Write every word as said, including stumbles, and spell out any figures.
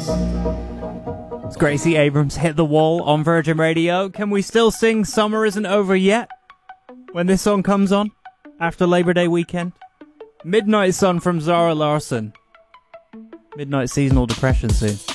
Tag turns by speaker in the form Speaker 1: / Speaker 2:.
Speaker 1: It's Gracie Abrams, Hit the Wall on Virgin Radio. Can we still sing Summer Isn't Over Yet when this song comes on after Labor Day weekend? Midnight Sun from Zara Larsson. Midnight Seasonal Depression soon.